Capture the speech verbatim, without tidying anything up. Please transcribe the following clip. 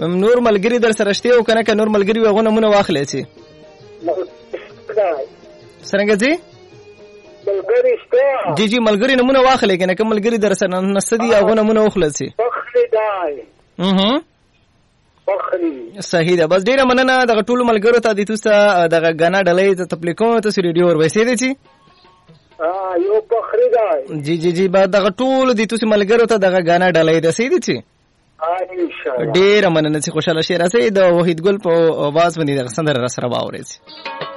نور ملګری در سره شته او کنه که نور ملګری وغونه مونږ واخلې شي څنګه جی ملګری شته جی جی ملګری نمونه واخلې کنه که ملګری در سره نستدي هغه مونږ واخلې شي فخری دای اها فخری صحیح ده. بس ډیره مننه دغه ټول ملګرو ته د تاسو دغه غنا ډلې ته تپلیکو ته ریډیو ور وېسې دي چی ها یو فخری دای جی جی جی بعد دغه ټول د تاسو ملګرو ته دغه غنا ډلې ده سې دي چی ان شاء الله ډیره مننه چې خوشاله شي راځي د وحید ګل په आवाज باندې دغه سندره را سره باورې